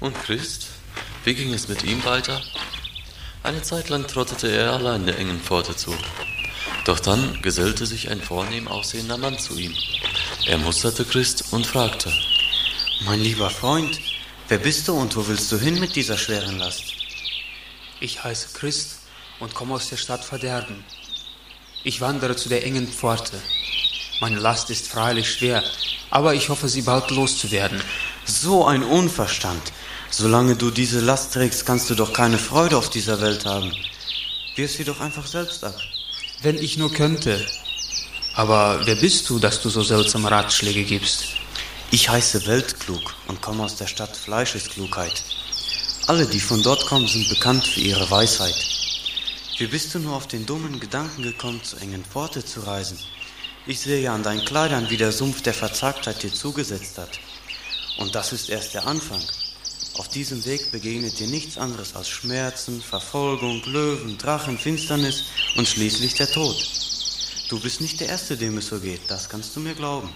Und Christ? Wie ging es mit ihm weiter? Eine Zeit lang trottete er allein der engen Pforte zu. Doch dann gesellte sich ein vornehm aussehender Mann zu ihm. Er musterte Christ und fragte: Mein lieber Freund, wer bist du und wo willst du hin mit dieser schweren Last? Ich heiße Christ und komme aus der Stadt Verderben. Ich wandere zu der engen Pforte. Meine Last ist freilich schwer, aber ich hoffe, sie bald loszuwerden. So ein Unverstand! Solange du diese Last trägst, kannst du doch keine Freude auf dieser Welt haben. Wirf sie doch einfach selbst ab. Wenn ich nur könnte. Aber wer bist du, dass du so seltsame Ratschläge gibst? Ich heiße Weltklug und komme aus der Stadt Fleischesklugheit. Alle, die von dort kommen, sind bekannt für ihre Weisheit. Wie bist du nur auf den dummen Gedanken gekommen, zur engen Pforte zu reisen? Ich sehe ja an deinen Kleidern, wie der Sumpf der Verzagtheit dir zugesetzt hat. Und das ist erst der Anfang. Auf diesem Weg begegnet dir nichts anderes als Schmerzen, Verfolgung, Löwen, Drachen, Finsternis und schließlich der Tod. Du bist nicht der Erste, dem es so geht, das kannst du mir glauben.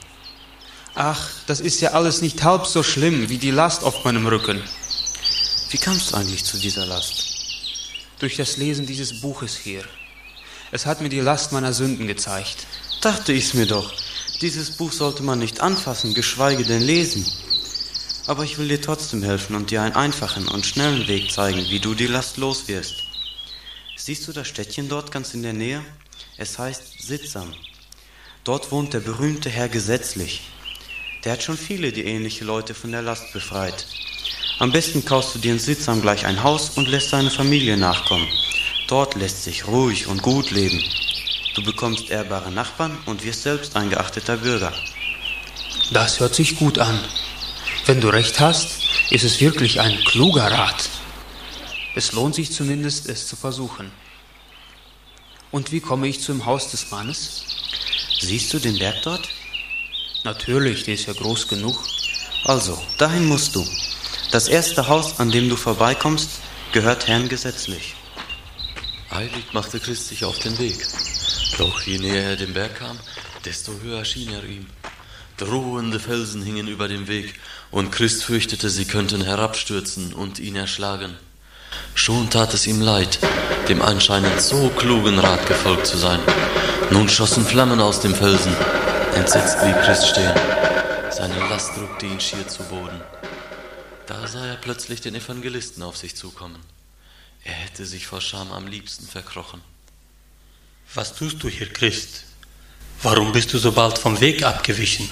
Ach, das ist ja alles nicht halb so schlimm wie die Last auf meinem Rücken. Wie kamst du eigentlich zu dieser Last? Durch das Lesen dieses Buches hier. Es hat mir die Last meiner Sünden gezeigt. Dachte ich's mir doch. Dieses Buch sollte man nicht anfassen, geschweige denn lesen. Aber ich will dir trotzdem helfen und dir einen einfachen und schnellen Weg zeigen, wie du die Last los wirst. Siehst du das Städtchen dort ganz in der Nähe? Es heißt Sittsam. Dort wohnt der berühmte Herr Gesetzlich. Der hat schon viele die ähnliche Leute von der Last befreit. Am besten kaufst du dir in Sittsam gleich ein Haus und lässt deine Familie nachkommen. Dort lässt sich ruhig und gut leben. Du bekommst ehrbare Nachbarn und wirst selbst ein geachteter Bürger. Das hört sich gut an. Wenn du recht hast, ist es wirklich ein kluger Rat. Es lohnt sich zumindest, es zu versuchen. Und wie komme ich zum Haus des Mannes? Siehst du den Berg dort? Natürlich, der ist ja groß genug. Also, dahin musst du. Das erste Haus, an dem du vorbeikommst, gehört Herrn Gesetzlich. Eilig machte Christ sich auf den Weg. Doch je näher er dem Berg kam, desto höher schien er ihm. Drohende Felsen hingen über dem Weg, und Christ fürchtete, sie könnten herabstürzen und ihn erschlagen. Schon tat es ihm leid, dem anscheinend so klugen Rat gefolgt zu sein. Nun schossen Flammen aus dem Felsen. Entsetzt blieb Christ stehen. Seine Last drückte ihn schier zu Boden. Da sah er plötzlich den Evangelisten auf sich zukommen. Er hätte sich vor Scham am liebsten verkrochen. Was tust du hier, Christ? Warum bist du so bald vom Weg abgewichen?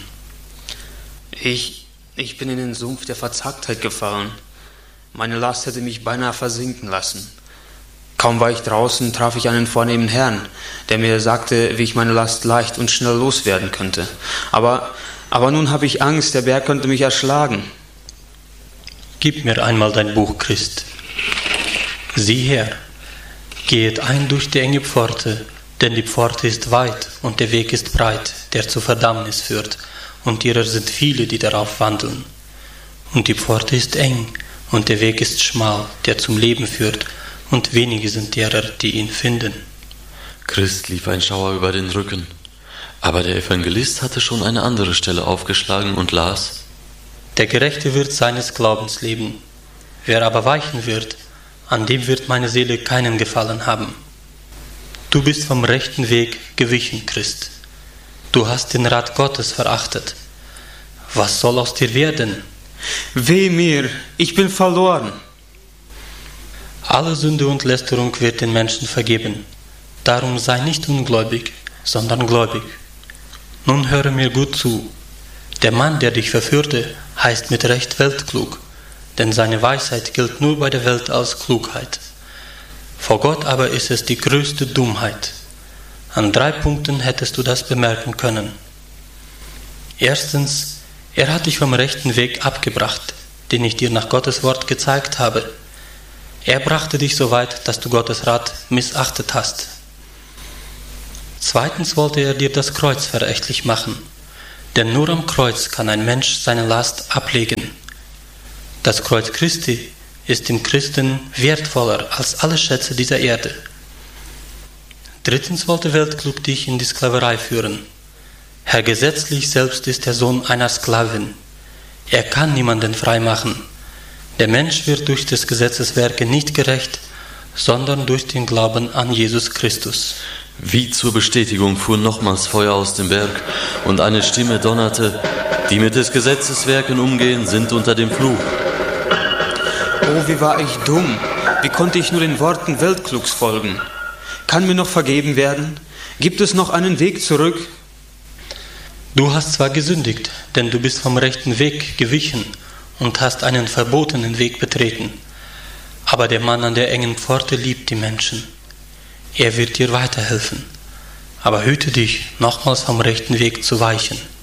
Ich bin in den Sumpf der Verzagtheit gefallen. Meine Last hätte mich beinahe versinken lassen. Kaum war ich draußen, traf ich einen vornehmen Herrn, der mir sagte, wie ich meine Last leicht und schnell loswerden könnte. Aber nun habe ich Angst, der Berg könnte mich erschlagen. Gib mir einmal dein Buch, Christ. Sieh her, gehet ein durch die enge Pforte, denn die Pforte ist weit und der Weg ist breit, der zur Verdammnis führt, und ihrer sind viele, die darauf wandeln. Und die Pforte ist eng, und der Weg ist schmal, der zum Leben führt, und wenige sind derer, die ihn finden. Christ lief ein Schauer über den Rücken, aber der Evangelist hatte schon eine andere Stelle aufgeschlagen und las: Der Gerechte wird seines Glaubens leben. Wer aber weichen wird, an dem wird meine Seele keinen Gefallen haben. Du bist vom rechten Weg gewichen, Christ. Du hast den Rat Gottes verachtet. Was soll aus dir werden? Weh mir, ich bin verloren. Alle Sünde und Lästerung wird den Menschen vergeben. Darum sei nicht ungläubig, sondern gläubig. Nun höre mir gut zu. Der Mann, der dich verführte, heißt mit Recht weltklug, denn seine Weisheit gilt nur bei der Welt als Klugheit. Vor Gott aber ist es die größte Dummheit. An 3 Punkten hättest du das bemerken können. Erstens, er hat dich vom rechten Weg abgebracht, den ich dir nach Gottes Wort gezeigt habe. Er brachte dich so weit, dass du Gottes Rat missachtet hast. Zweitens wollte er dir das Kreuz verächtlich machen, denn nur am Kreuz kann ein Mensch seine Last ablegen. Das Kreuz Christi ist dem Christen wertvoller als alle Schätze dieser Erde. Drittens wollte Weltklug dich in die Sklaverei führen. Herr Gesetzlich selbst ist der Sohn einer Sklavin. Er kann niemanden frei machen. Der Mensch wird durch des Gesetzes Werke nicht gerecht, sondern durch den Glauben an Jesus Christus. Wie zur Bestätigung fuhr nochmals Feuer aus dem Berg, und eine Stimme donnerte: Die mit des Gesetzes Werken umgehen, sind unter dem Fluch. Oh, wie war ich dumm! Wie konnte ich nur den Worten Weltklugs folgen? Kann mir noch vergeben werden? Gibt es noch einen Weg zurück? Du hast zwar gesündigt, denn du bist vom rechten Weg gewichen und hast einen verbotenen Weg betreten. Aber der Mann an der engen Pforte liebt die Menschen. Er wird dir weiterhelfen. Aber hüte dich, nochmals vom rechten Weg zu weichen.